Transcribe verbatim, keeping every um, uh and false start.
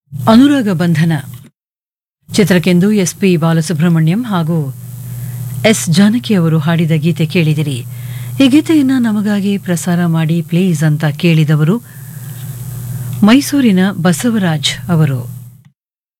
ಅನುರಾಗ ಬಂಧನ ಚಿತ್ರಕ್ಕೆಂದು S P Balasubrahmanyam ಹಾಗೂ S Janaki ಅವರು ಹಾಡಿದ ಗೀತೆ ಕೇಳಿದಿರಿ. ಈ ಗೀತೆಯನ್ನು ನಮಗಾಗಿ ಪ್ರಸಾರ ಮಾಡಿ ಪ್ಲೀಸ್ ಅಂತ ಕೇಳಿದವರು ಮೈಸೂರಿನ ಬಸವರಾಜ್ ಅವರು.